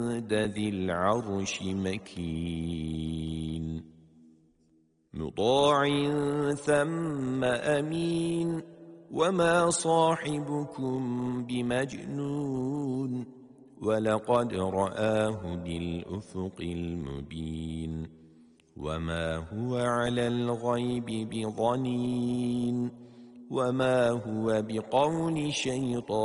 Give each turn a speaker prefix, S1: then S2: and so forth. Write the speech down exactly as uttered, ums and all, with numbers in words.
S1: عند ذي العرش مكين مطاع ثم أمين وما صاحبكم بمجنون ولقد رآه بالأفق المبين وما هو على الغيب بضنين وما هو بقول شيطان